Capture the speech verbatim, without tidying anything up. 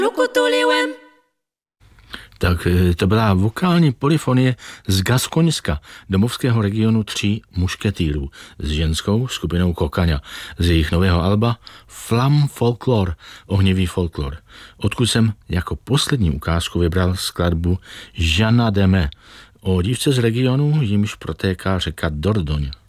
Tak to byla vokální polyfonie z Gaskoňska, domovského regionu Tří mušketýrů, s ženskou skupinou Kokaňa, z jejich nového alba Flam Folklore, ohnivý folklor, odkud jsem jako poslední ukázku vybral skladbu Žana Deme, o dívce z regionu, jimž protéká řeka Dordoň.